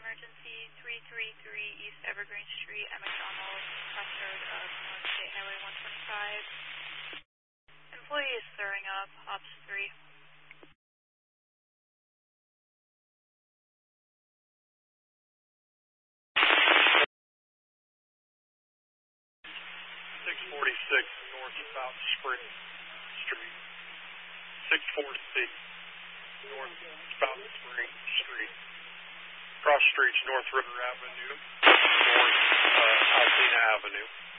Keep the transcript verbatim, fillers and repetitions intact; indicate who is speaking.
Speaker 1: emergency, three three three East Evergreen Street at McDonald's, crossroad of North State Highway one twenty-five. Employee is throwing up, Ops three.
Speaker 2: six forty-six North South Spring Street. six forty-six North South Spring Street. Cross streets North River Avenue, North uh, Alpena Avenue.